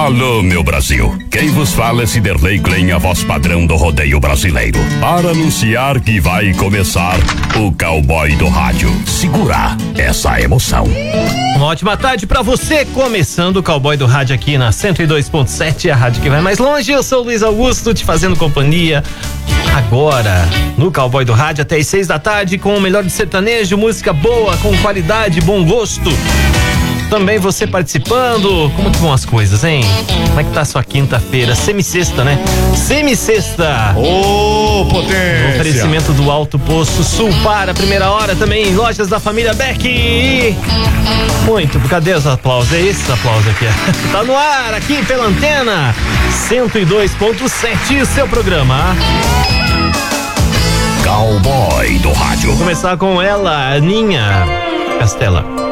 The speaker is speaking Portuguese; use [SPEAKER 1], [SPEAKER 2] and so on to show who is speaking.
[SPEAKER 1] Alô, meu Brasil. Quem vos fala é Ciderley Klein, a voz padrão do rodeio brasileiro. Para anunciar que vai começar o Cowboy do Rádio. Segura essa emoção.
[SPEAKER 2] Uma ótima tarde pra você, começando o Cowboy do Rádio aqui na 102.7, a rádio que vai mais longe. Eu sou o Luiz Augusto, te fazendo companhia agora no Cowboy do Rádio até as 6 da tarde com o melhor de sertanejo, música boa, com qualidade, bom gosto. Também você participando. Como que vão as coisas, hein? Como é que tá a sua quinta-feira? Semissexta, né? Semissexta!
[SPEAKER 3] Ô, potência!
[SPEAKER 2] Oferecimento do Alto Posto Sul para a primeira hora também em lojas da família Beck. Muito, cadê os aplausos? É esse aplauso aqui. Tá no ar aqui pela Antena 102.7, seu programa.
[SPEAKER 1] Cowboy do Rádio.
[SPEAKER 2] Vou começar com ela, Aninha Castela.